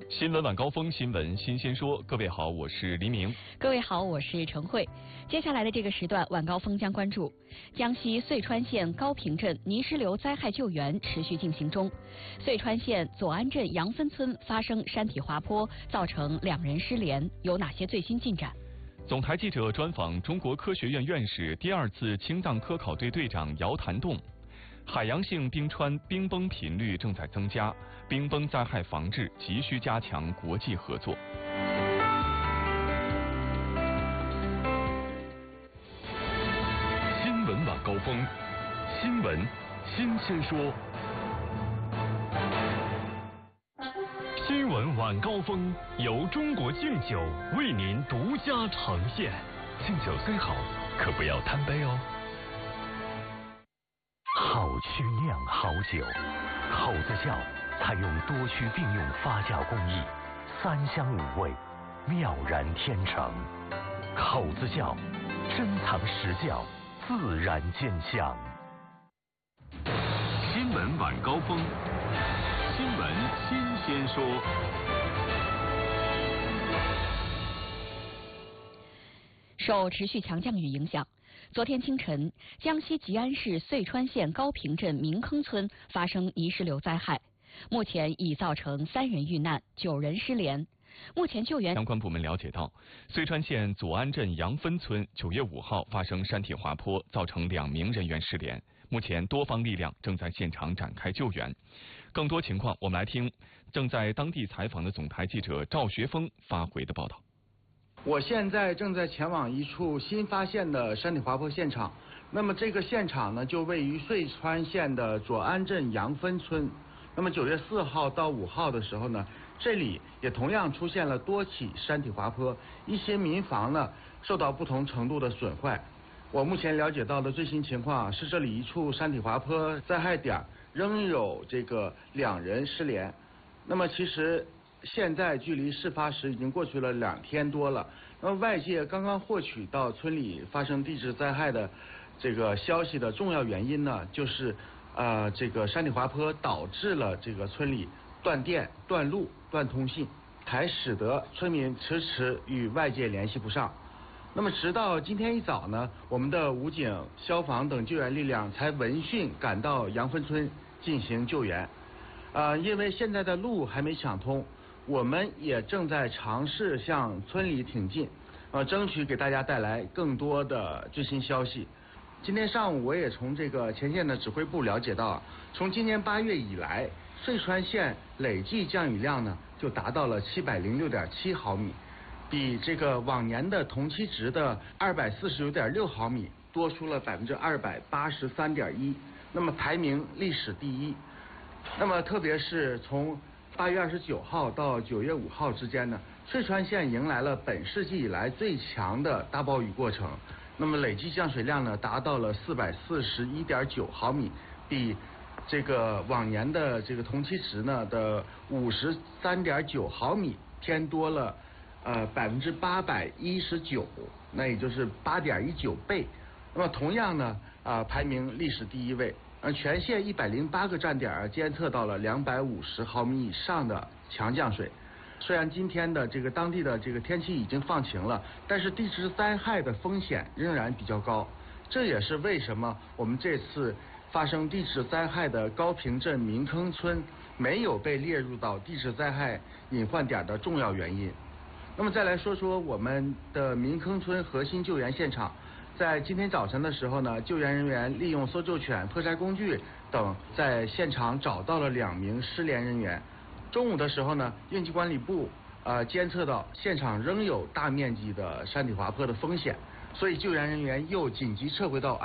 新闻晚高峰，新闻新鲜说。各位好，我是黎明。 各位好，我是陈慧。接下来的这个时段，晚高峰将关注江西遂川县高坪镇泥石流灾害救援持续进行中。遂川县左安镇杨分村发生山体滑坡，造成2人失联，有哪些最新进展？ 总台记者专访中国科学院院士、第2次青藏科考队队长姚谭栋。海洋性冰川冰崩频率正在增加，冰崩灾害防治急需加强国际合作。新闻晚高峰，新闻新鲜说。新闻晚高峰由中国敬酒为您独家呈现。敬酒虽好，可不要贪杯哦。 好曲酿好酒，口子窖采用多区并用发酵工艺，3香5味，妙然天成。口子窖珍藏实窖，自然见香。 新闻晚高峰，新闻新鲜说。 受持续强降雨影响，昨天清晨，江西吉安市遂川县高坪镇明坑村发生泥石流灾害，目前已造成3人遇难，9人失联。目前救援相关部门了解到，遂川县左安镇杨分村9月5号发生山体滑坡，造成2名人员失联。目前多方力量正在现场展开救援。更多情况，我们来听正在当地采访的总台记者赵学峰发回的报道。 我现在正在前往一处新发现的山体滑坡现场，那么这个现场呢，就位于遂川县的左安镇杨分村。那么9月4号到5号的时候呢，这里也同样出现了多起山体滑坡，一些民房呢受到不同程度的损坏。我目前了解到的最新情况是，这里一处山体滑坡灾害点仍有这个2人失联。那么其实现在距离事发时已经过去了2天多了。那么外界刚刚获取到村里发生地质灾害的这个消息的重要原因呢，就是这个山体滑坡导致了这个村里断电、断路、断通信，才使得村民迟迟与外界联系不上。那么直到今天一早呢，我们的武警、消防等救援力量才闻讯赶到杨分村进行救援。因为现在的路还没抢通，我们也正在尝试向村里挺进，争取给大家带来更多的最新消息。今天上午我也从这个前线的指挥部了解到，从今年8月以来，遂川县累计降雨量呢就达到了706.7毫米，比这个往年的同期值的249.6毫米多出了283.1%，那么排名历史第1。那么特别是从8月29号到9月5号之间呢，遂川县迎来了本世纪以来最强的大暴雨过程。那么累计降水量呢达到了441.9毫米，比这个往年的这个同期值呢的53.9毫米偏多了819%，那也就是8.19倍。那么同样呢排名历史第1位。全县108个站点监测到了250毫米以上的强降水。虽然今天的这个当地的这个天气已经放晴了，但是地质灾害的风险仍然比较高。这也是为什么我们这次发生地质灾害的高坪镇明坑村没有被列入到地质灾害隐患点的重要原因。那么再来说说我们的明坑村核心救援现场。在今天早晨的时候呢，救援人员利用搜救犬、破拆工具等，在现场找到了2名失联人员。中午的时候呢，应急管理部监测到现场仍有大面积的山体滑坡的风险，所以救援人员又紧急撤回到